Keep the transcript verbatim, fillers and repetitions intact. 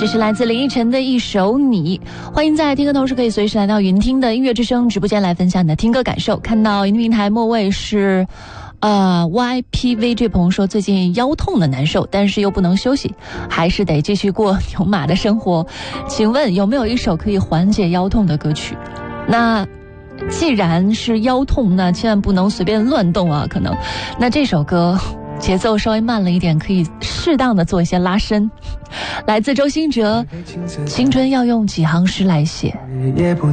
这是来自林依晨的一首你。欢迎在听歌同时可以随时来到云听的音乐之声直播间来分享你的听歌感受。看到云听平台末位是呃 Y P V 这朋友说最近腰痛的难受，但是又不能休息，还是得继续过牛马的生活。请问有没有一首可以缓解腰痛的歌曲？那既然是腰痛，那千万不能随便乱动啊，可能那这首歌节奏稍微慢了一点，可以适当的做一些拉伸。来自周兴哲，青春要用几行诗来写。